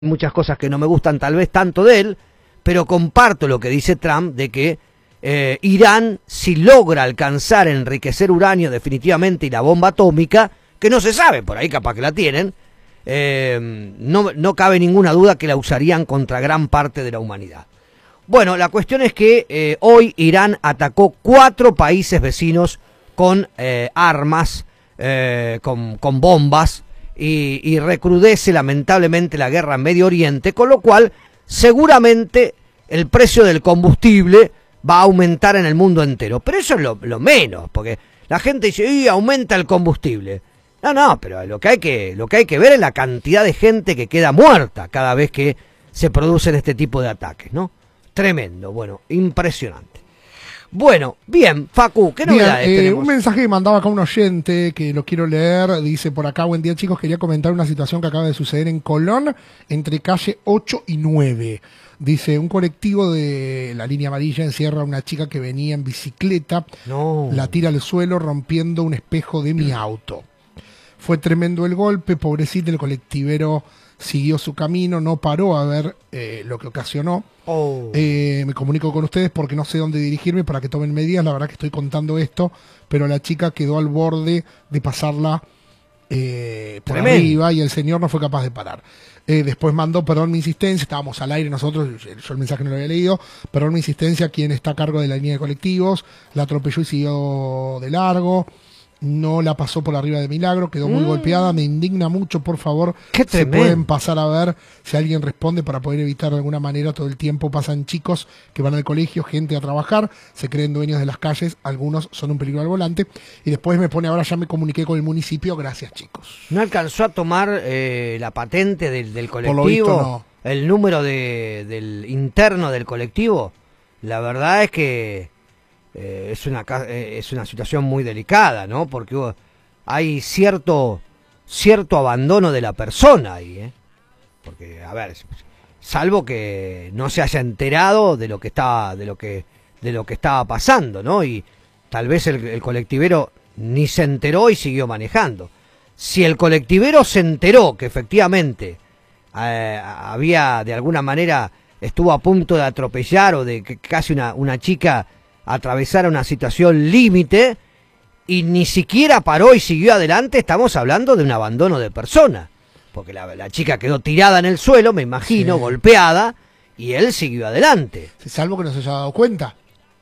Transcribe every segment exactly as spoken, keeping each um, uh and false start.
muchas cosas que no me gustan tal vez tanto de él, pero comparto lo que dice Trump de que eh, Irán, si logra alcanzar, enriquecer uranio definitivamente y la bomba atómica, que no se sabe, por ahí capaz que la tienen, eh, no, no cabe ninguna duda que la usarían contra gran parte de la humanidad. Bueno, la cuestión es que eh, hoy Irán atacó cuatro países vecinos con eh, armas, eh, con, con bombas, y, y recrudece lamentablemente la guerra en Medio Oriente, con lo cual seguramente el precio del combustible va a aumentar en el mundo entero. Pero eso es lo, lo menos, porque la gente dice, ¡y aumenta el combustible! No, no, pero lo que hay que, lo que hay que ver es la cantidad de gente que queda muerta cada vez que se producen este tipo de ataques, ¿no? Tremendo, bueno, impresionante. Bueno, bien, Facu, ¿qué novedades bien, eh, tenemos? Un mensaje que mandaba acá un oyente, que lo quiero leer, dice por acá: buen día chicos, quería comentar una situación que acaba de suceder en Colón, entre calle ocho y nueve. Dice, un colectivo de la línea amarilla encierra a una chica que venía en bicicleta, No. la tira al suelo rompiendo un espejo de mi auto. Fue tremendo el golpe, pobrecita, el colectivero siguió su camino, no paró a ver eh, lo que ocasionó. Oh. Eh, me comunico con ustedes porque no sé dónde dirigirme para que tomen medidas. La verdad que estoy contando esto, pero la chica quedó al borde de pasarla eh, por Tremendo. arriba y el señor no fue capaz de parar. Eh, después mandó, perdón mi insistencia, estábamos al aire nosotros, yo el mensaje no lo había leído, perdón mi insistencia, quien está a cargo de la línea de colectivos, la atropelló y siguió de largo. No la pasó por arriba de milagro, quedó muy mm. golpeada, me indigna mucho, por favor, Qué se tremendo. pueden pasar a ver si alguien responde para poder evitar de alguna manera. Todo el tiempo pasan chicos que van al colegio, gente a trabajar, se creen dueños de las calles, algunos son un peligro al volante, y después me pone, ahora ya me comuniqué con el municipio, gracias chicos. ¿No alcanzó a tomar eh, la patente del, del colectivo? Por lo visto, no. ¿El número de, del interno del colectivo? La verdad es que Eh, es una eh, es una situación muy delicada, ¿no? Porque uh, hay cierto cierto abandono de la persona ahí, ¿eh? Porque, a ver, salvo que no se haya enterado de lo que estaba de lo que de lo que estaba pasando, ¿no? Y tal vez el, el colectivero ni se enteró y siguió manejando. Si el colectivero se enteró que efectivamente eh, había de alguna manera estuvo a punto de atropellar o de que casi una una chica atravesar una situación límite y ni siquiera paró y siguió adelante, estamos hablando de un abandono de persona, porque la, la chica quedó tirada en el suelo, me imagino, sí, golpeada, y él siguió adelante. Salvo que no se haya dado cuenta.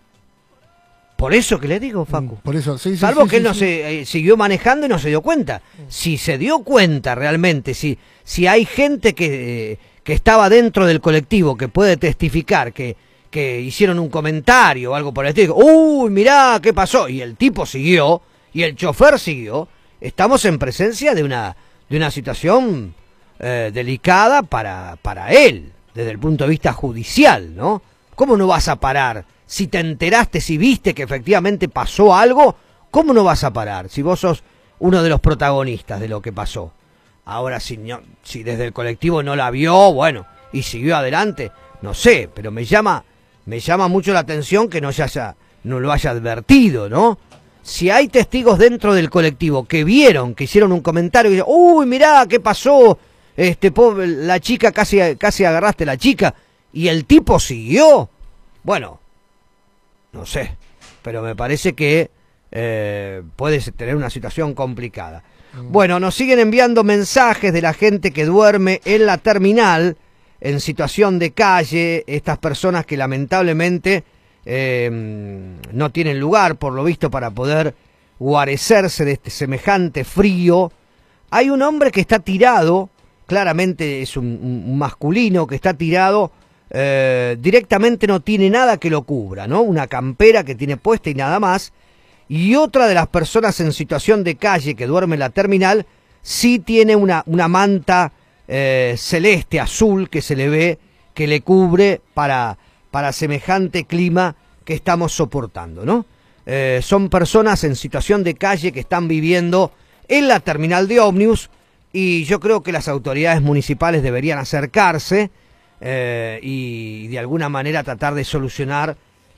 Por eso que le digo, Facu. Por eso, sí, sí, Salvo sí, que él sí, no sí. se eh, siguió manejando y no se dio cuenta. Si se dio cuenta realmente, si, si hay gente que, eh, que estaba dentro del colectivo que puede testificar que que hicieron un comentario o algo por el estilo, uy, mirá, ¿qué pasó? Y el tipo siguió, y el chofer siguió, estamos en presencia de una, de una situación eh, delicada para, para él, desde el punto de vista judicial, ¿no? ¿Cómo no vas a parar? Si te enteraste, si viste que efectivamente pasó algo, ¿cómo no vas a parar? Si vos sos uno de los protagonistas de lo que pasó. Ahora, si, no, si desde el colectivo no la vio, bueno, y siguió adelante, no sé, pero me llama... Me llama mucho la atención que no, se haya, no lo haya advertido, ¿no? Si hay testigos dentro del colectivo que vieron, que hicieron un comentario y dicen, uy, mirá, ¿qué pasó? Este, pobre, la chica, casi, casi agarraste a la chica, y el tipo siguió. Bueno, no sé, pero me parece que eh, puede tener una situación complicada. Mm. Bueno, nos siguen enviando mensajes de la gente que duerme en la terminal, en situación de calle, estas personas que lamentablemente eh, no tienen lugar, por lo visto, para poder guarecerse de este semejante frío. Hay un hombre que está tirado, claramente es un, un masculino que está tirado, eh, directamente no tiene nada que lo cubra, ¿no? Una campera que tiene puesta y nada más. Y otra de las personas en situación de calle que duerme en la terminal, sí tiene una, una manta Eh, celeste, azul, que se le ve, que le cubre para, para semejante clima que estamos soportando, ¿no? Eh, son personas en situación de calle que están viviendo en la terminal de ómnibus, y yo creo que las autoridades municipales deberían acercarse eh, y de alguna manera tratar de solucionar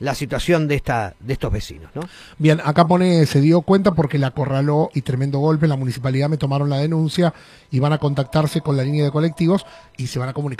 la situación de esta de estos vecinos, ¿no? Bien, acá pone, se dio cuenta porque la acorraló y tremendo golpe. En la municipalidad me tomaron la denuncia y van a contactarse con la línea de colectivos y se van a comunicar.